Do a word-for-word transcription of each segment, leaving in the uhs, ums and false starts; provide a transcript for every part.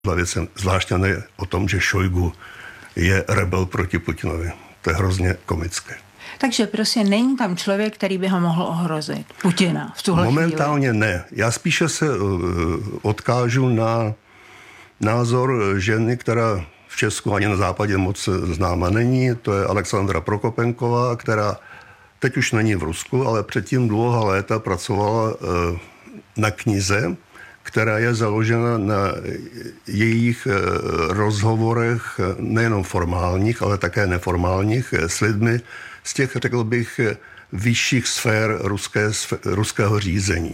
věcem, zvláště ne o tom, že Šojgu je rebel proti Putinovi. To je hrozně komické. Takže prostě není tam člověk, který by ho mohl ohrozit. Putina v tuhle Momentálně chvíli. ne. Já spíše se odkážu na názor ženy, která v Česku ani na západě moc známa není. To je Alexandra Prokopenková, která teď už není v Rusku, ale předtím dlouhá léta pracovala na knize, která je založena na jejich rozhovorech nejenom formálních, ale také neformálních s lidmi z těch, řekl bych, vyšších sfér ruské, ruského řízení.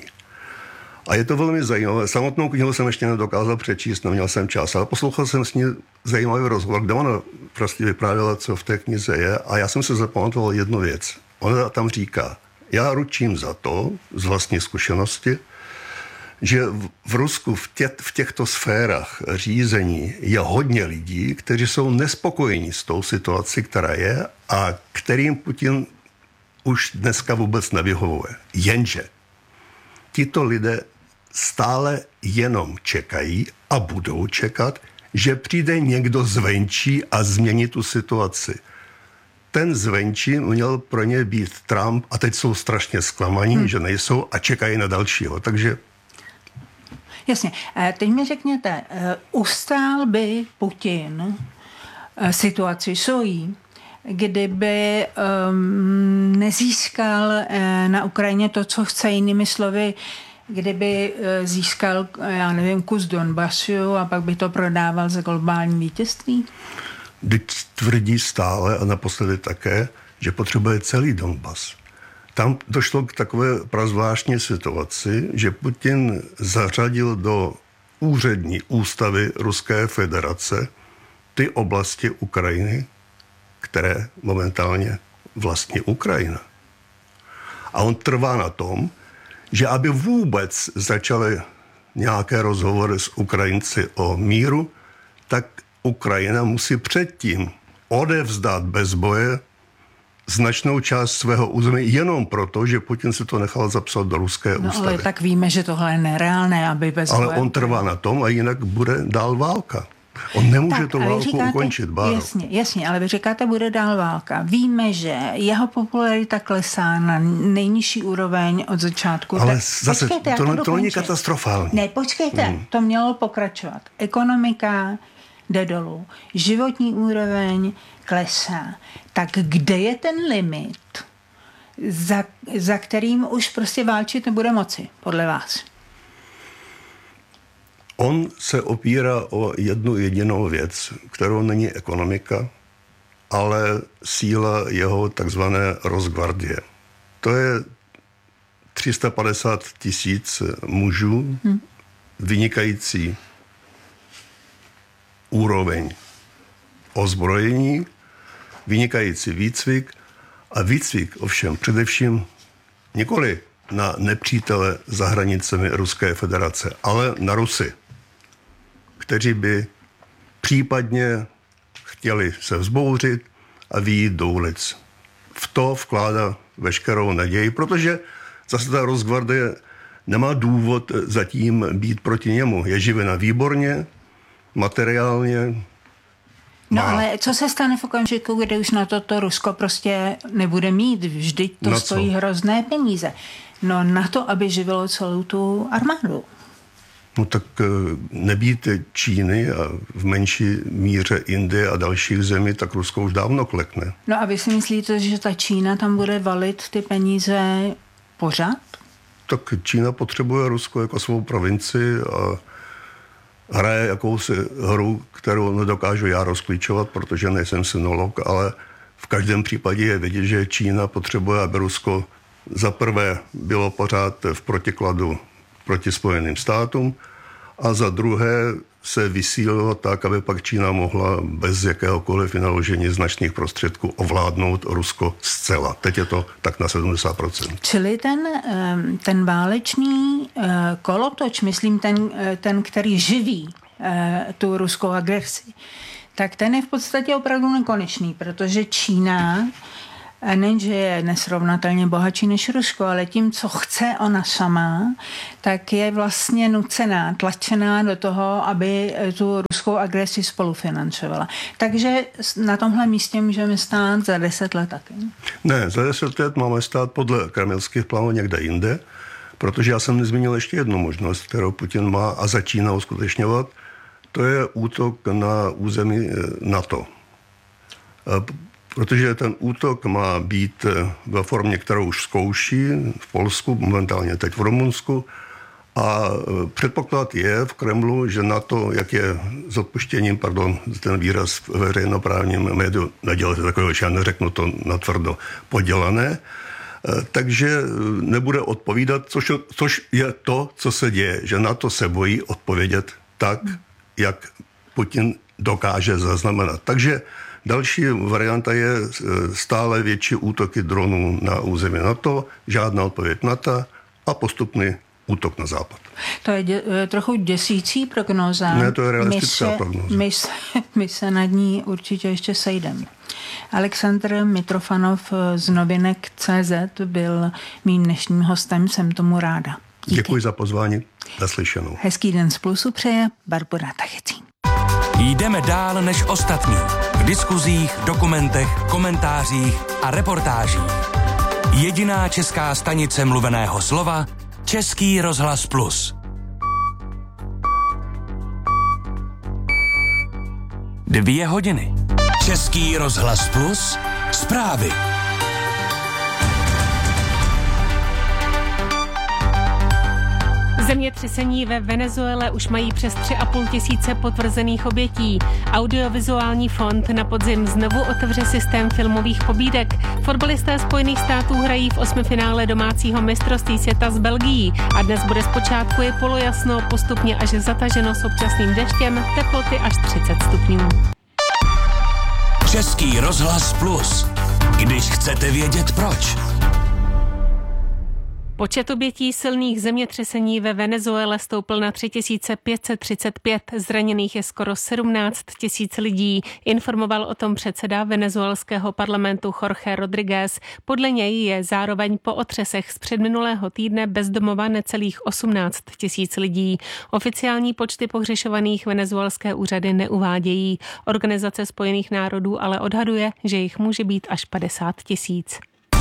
A je to velmi zajímavé. Samotnou knihu jsem ještě nedokázal přečíst, neměl jsem čas, ale poslouchal jsem s ní zajímavý rozhovor, kde ona prostě vyprávěla, co v té knize je, a já jsem se zapamatoval jednu věc. Ona tam říká, já ručím za to, z vlastní zkušenosti, že v Rusku v, tě, v těchto sférách řízení je hodně lidí, kteří jsou nespokojení s tou situací, která je a kterým Putin už dneska vůbec nevyhovuje. Jenže tito lidé stále jenom čekají a budou čekat, že přijde někdo zvenčí a změní tu situaci. Ten zvenčí měl pro ně být Trump a teď jsou strašně zklamaní, hmm. že nejsou a čekají na dalšího. Takže jasně. Teď mi řekněte, ustál by Putin situaci svojí, kdyby um, nezískal uh, na Ukrajině to, co chce, jinými slovy, kdyby uh, získal, já nevím, kus Donbasu a pak by to prodával za globální vítězství? Teď tvrdí stále a naposledy také, že potřebuje celý Donbas. Tam došlo k takové prazvláštní situaci, že Putin zařadil do úřední ústavy Ruské federace ty oblasti Ukrajiny, které momentálně vlastní Ukrajina. A on trvá na tom, že aby vůbec začaly nějaké rozhovory s Ukrajinci o míru, tak Ukrajina musí předtím odevzdat bez boje značnou část svého území jenom proto, že Putin si to nechal zapsat do ruské no, ústavy. Ale tak víme, že tohle je nereálné, aby bez ale boje... on trvá na tom a jinak bude dál válka. On nemůže tak, tu válku říkáte, ukončit, Báro. Jasně, jasně, ale vy říkáte, bude dál válka. Víme, že jeho popularita klesá na nejnižší úroveň od začátku. Ale tak, zase, počkejte, to, to, to není katastrofální. Ne, počkejte, hmm. to mělo pokračovat. Ekonomika jde dolů, životní úroveň klesá. Tak kde je ten limit, za, za kterým už prostě válčit nebude moci, podle vás? On se opírá o jednu jedinou věc, kterou není ekonomika, ale síla jeho takzvané Rosgvardie. To je tři sta padesát tisíc mužů, hmm. vynikající úroveň ozbrojení, vynikající výcvik a výcvik ovšem především nikoli na nepřítele za hranicemi Ruské federace, ale na Rusy, kteří by případně chtěli se vzbouřit a vyjít do ulic. V to vkládá veškerou naději, protože zase ta Rosgvardie nemá důvod zatím být proti němu. Je živena výborně, materiálně. No má. Ale co se stane v okamžiku, kdy už na toto Rusko prostě nebude mít? Vždyť to na stojí co? Hrozné peníze. No na to, aby živilo celou tu armádu. No tak nebýt Číny a v menší míře Indie a dalších zemí, tak Rusko už dávno klekne. No a vy si myslíte, že ta Čína tam bude valit ty peníze pořád? Tak Čína potřebuje Rusko jako svou provinci a hraje jakousi hru, kterou nedokážu já rozklíčovat, protože nejsem synolog, ale v každém případě je vidět, že Čína potřebuje, aby Rusko za prvé bylo pořád v protikladu proti Spojeným státům a za druhé se vysílilo tak, aby pak Čína mohla bez jakéhokoliv vynaložení značných prostředků ovládnout Rusko zcela. Teď je to tak na sedmdesát procent. Čili ten, ten válečný kolotoč, myslím ten, ten který živí tu ruskou agresi, tak ten je v podstatě opravdu nekonečný, protože Čína nejenže je nesrovnatelně bohatší než Rusko, ale tím, co chce ona sama, tak je vlastně nucená, tlačená do toho, aby tu ruskou agresi spolufinancovala. Takže na tomhle místě můžeme stát za deset let taky. Ne, za deset let máme stát podle kremlských plánů někde jinde, protože já jsem nezmínil ještě jednu možnost, kterou Putin má a začíná uskutečňovat, to je útok na území NATO. Protože ten útok má být ve formě, kterou už zkouší v Polsku, momentálně teď v Rumunsku. A předpoklad je v Kremlu, že NATO, jak je s odpuštěním, pardon, ten výraz v veřejnoprávním médiu, nedělejte takového, že já neřeknu to natvrdo, podělané, takže nebude odpovídat, což, což je to, co se děje, že NATO se bojí odpovědět tak, jak Putin dokáže zaznamenat. Takže další varianta je stále větší útoky dronů na území NATO, žádná odpověď NATO a postupný útok na západ. To je dě, trochu děsící prognóza. Ne, to je realistická my se, prognóza. My se, my se nad ní určitě ještě sejdeme. Alexandr Mitrofanov z novinek tečka cé zet byl mým dnešním hostem, jsem tomu ráda. Díky. Děkuji za pozvání, naslyšenou. Hezký den z Plusu přeje Barbora Tachecín. Jdeme dál než ostatní. V diskuzích, dokumentech, komentářích a reportážích. Jediná česká stanice mluveného slova Český rozhlas Plus. Dvě hodiny. Český rozhlas Plus. Zprávy. Zemětřesení ve Venezuele už mají přes tři a půl tisíce potvrzených obětí. Audiovizuální fond na podzim znovu otevře systém filmových pobídek. Fotbalisté Spojených států hrají v osmifinále domácího mistrovství světa s Belgií a dnes bude zpočátku i polojasno, postupně až zataženo s občasným deštěm, teploty až třicet stupňů. Český rozhlas Plus. Když chcete vědět proč. Počet obětí silných zemětřesení ve Venezuele stoupl na tři tisíce pět set třicet pět, zraněných je skoro sedmnáct tisíc lidí, informoval o tom předseda venezuelského parlamentu Jorge Rodríguez. Podle něj je zároveň po otřesech z předminulého týdne bezdomova necelých osmnáct tisíc lidí. Oficiální počty pohřešovaných venezuelské úřady neuvádějí. Organizace Spojených národů ale odhaduje, že jich může být až padesát tisíc.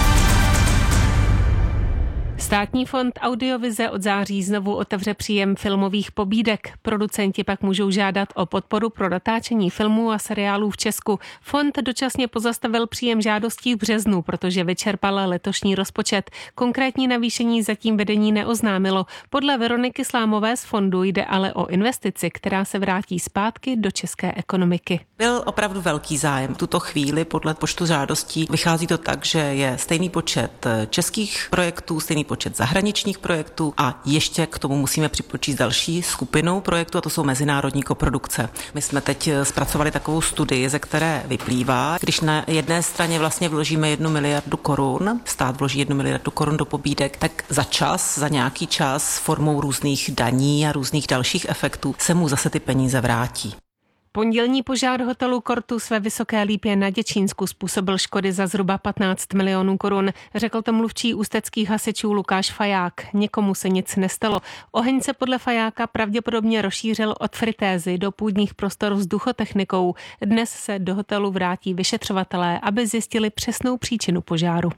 Státní fond Audiovize od září znovu otevře příjem filmových pobídek. Producenti pak můžou žádat o podporu pro natáčení filmů a seriálů v Česku. Fond dočasně pozastavil příjem žádostí v březnu, protože vyčerpal letošní rozpočet. Konkrétní navýšení zatím vedení neoznámilo. Podle Veroniky Slámové z fondu jde ale o investici, která se vrátí zpátky do české ekonomiky. Byl opravdu velký zájem. V tuto chvíli podle počtu žádostí vychází to tak, že je stejný počet českých projektů, stejný počet zahraničních projektů a ještě k tomu musíme připočíst další skupinu projektů a to jsou mezinárodní koprodukce. My jsme teď zpracovali takovou studii, ze které vyplývá, když na jedné straně vlastně vložíme jednu miliardu korun, stát vloží jednu miliardu korun do pobídek, tak za čas, za nějaký čas formou různých daní a různých dalších efektů se mu zase ty peníze vrátí. Pondělní požár hotelu Cortus ve Vysoké Lípě na Děčínsku způsobil škody za zhruba patnáct milionů korun, řekl to mluvčí ústeckých hasičů Lukáš Faják. Nikomu se nic nestalo. Oheň se podle Fajáka pravděpodobně rozšířil od fritézy do půdních prostor vzduchotechnikou. Dnes se do hotelu vrátí vyšetřovatelé, aby zjistili přesnou příčinu požáru.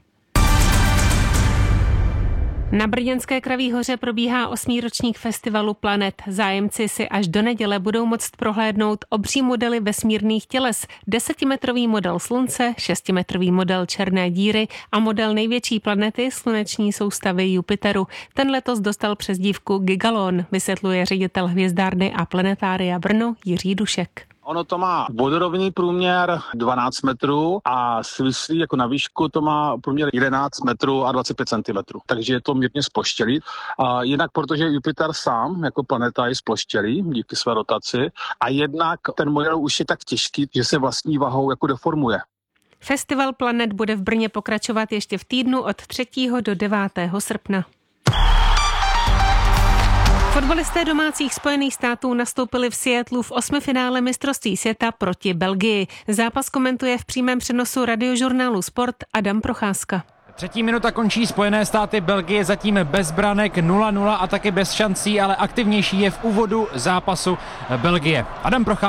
Na brněnské Kraví hoře probíhá osmý ročník festivalu Planet. Zájemci si až do neděle budou moct prohlédnout obří modely vesmírných těles, desetimetrový model Slunce, šestimetrový model černé díry a model největší planety sluneční soustavy Jupiteru. Ten letos dostal přezdívku Gigalon, vysvětluje ředitel hvězdárny a planetária Brno Jiří Dušek. Ono to má vodorovný průměr dvanáct metrů a svislý jako na výšku to má průměr jedenáct metrů a dvacet pět centimetrů. Takže je to mírně zploštělý. A jinak, protože Jupiter sám jako planeta je zploštělý díky své rotaci a jednak ten model už je tak těžký, že se vlastní vahou jako deformuje. Festival Planet bude v Brně pokračovat ještě v týdnu od třetího do devátého srpna. Fotbalisté domácích Spojených států nastoupili v Seattlu v osmifinále mistrovství světa proti Belgii. Zápas komentuje v přímém přenosu radiožurnálu Sport Adam Procházka. Třetí minuta končí, Spojené státy Belgie zatím bez branek nula nula a taky bez šancí, ale aktivnější je v úvodu zápasu Belgie. Adam Procházka.